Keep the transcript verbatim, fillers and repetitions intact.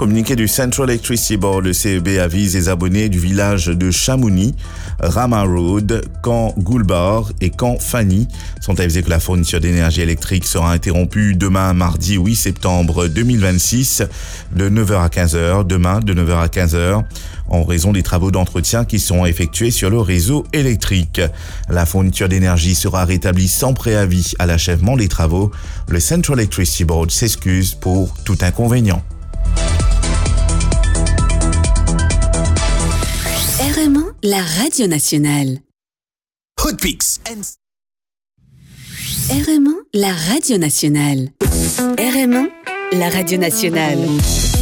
Communiqué du Central Electricity Board, le C E B avise les abonnés du village de Chamouni, Rama Road, Camp Goulbar et Camp Fanny sont avisés que la fourniture d'énergie électrique sera interrompue demain mardi huit septembre deux mille vingt-six de neuf heures à quinze heures, demain de neuf heures à quinze heures en raison des travaux d'entretien qui seront effectués sur le réseau électrique. La fourniture d'énergie sera rétablie sans préavis à l'achèvement des travaux. Le Central Electricity Board s'excuse pour tout inconvénient. R M un, la radio nationale. Hoodpix. R M un, la radio nationale. R M un, la radio nationale.